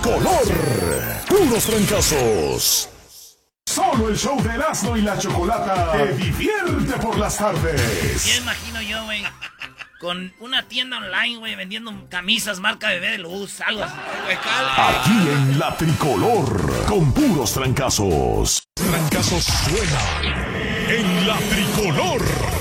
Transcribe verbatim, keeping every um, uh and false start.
tricolor. Puros trancazos. Solo el show de Erasmo y la Chocolata te divierte por las tardes. Ya imagino yo, güey, con una tienda online, güey, vendiendo camisas marca Bebé de Luz, algo así. Aquí en la tricolor, con puros trancazos. Trancazos suenan en la tricolor.